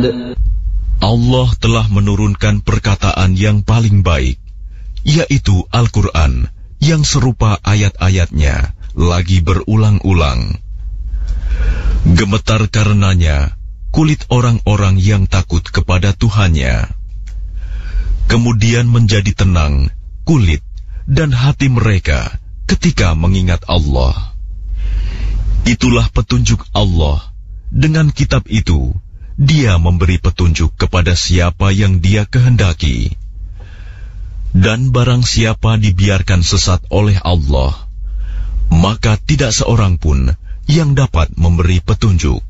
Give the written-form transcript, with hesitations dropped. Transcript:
Allah telah menurunkan perkataan yang paling baik, yaitu Al-Quran yang serupa ayat-ayatnya lagi berulang-ulang. Gemetar karenanya kulit orang-orang yang takut kepada Tuhannya. Kemudian menjadi tenang kulit dan hati mereka ketika mengingat Allah. Itulah petunjuk Allah. Dengan kitab itu, Dia memberi petunjuk kepada siapa yang Dia kehendaki. Dan barang siapa dibiarkan sesat oleh Allah, maka tidak seorang pun yang dapat memberi petunjuk.